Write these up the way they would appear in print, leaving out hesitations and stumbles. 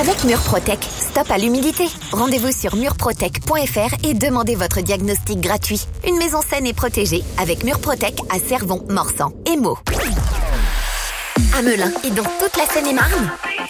Avec Murprotec, stop à l'humidité. Rendez-vous sur murprotec.fr et demandez votre diagnostic gratuit. Une maison saine et protégée avec Murprotec à Cervon, Morsan et Meaux. À Melun et dans toute la Seine-et-Marne.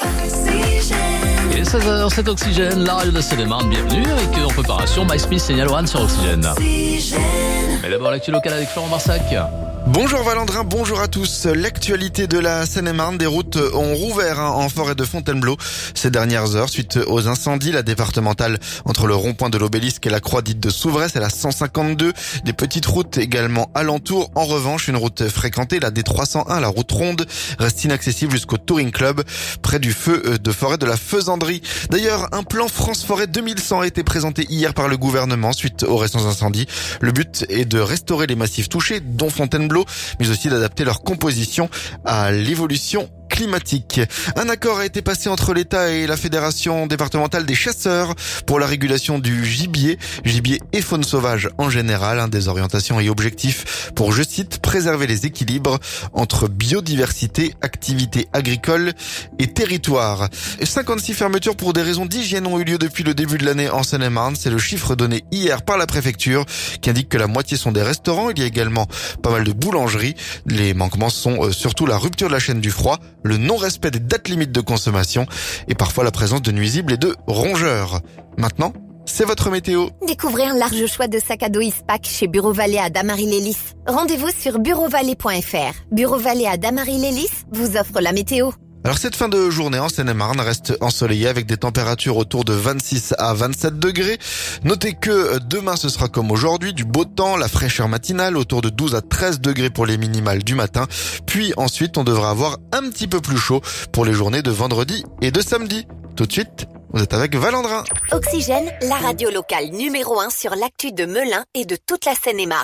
Il est 16h, c'est Oxygène, la radio de Seine-et-Marne, bienvenue avec en préparation MySmith Signal One sur Oxygène. Mais d'abord l'actu locale avec Florent Marsac. Bonjour Valandrin, bonjour à tous. L'actualité de la Seine-et-Marne, des routes ont rouvert en forêt de Fontainebleau ces dernières heures suite aux incendies. La départementale entre le rond-point de l'Obélisque et la croix dite de Souvray, c'est la 152. Des petites routes également alentour. En revanche, une route fréquentée, la D301, la route ronde, reste inaccessible jusqu'au Touring Club, près du feu de forêt de la Faisanderie. D'ailleurs, un plan France Forêt 2100 a été présenté hier par le gouvernement suite aux récents incendies. Le but est de restaurer les massifs touchés, dont Fontainebleau, mais aussi d'adapter leur composition à l'évolution climatique. Un accord a été passé entre l'État et la Fédération départementale des chasseurs pour la régulation du gibier et faune sauvage en général, des orientations et objectifs pour, je cite, préserver les équilibres entre biodiversité, activités agricoles et territoire. 56 fermetures pour des raisons d'hygiène ont eu lieu depuis le début de l'année en Seine-et-Marne. C'est le chiffre donné hier par la préfecture qui indique que la moitié sont des restaurants. Il y a également pas mal de boulangeries. Les manquements sont surtout la rupture de la chaîne du froid, le non-respect des dates limites de consommation et parfois la présence de nuisibles et de rongeurs. Maintenant, c'est votre météo. Découvrez un large choix de sacs à dos Ispac chez Bureau Vallée à Damary-Lélis. Rendez-vous sur bureauvalet.fr. Bureau Vallée à Damary-Lélis vous offre la météo. Alors cette fin de journée en Seine-et-Marne reste ensoleillée avec des températures autour de 26 à 27 degrés. Notez que demain ce sera comme aujourd'hui, du beau temps, la fraîcheur matinale autour de 12 à 13 degrés pour les minimales du matin. Puis ensuite on devra avoir un petit peu plus chaud pour les journées de vendredi et de samedi. Tout de suite, vous êtes avec Valandrin. Oxygène, la radio locale numéro 1 sur l'actu de Melun et de toute la Seine-et-Marne.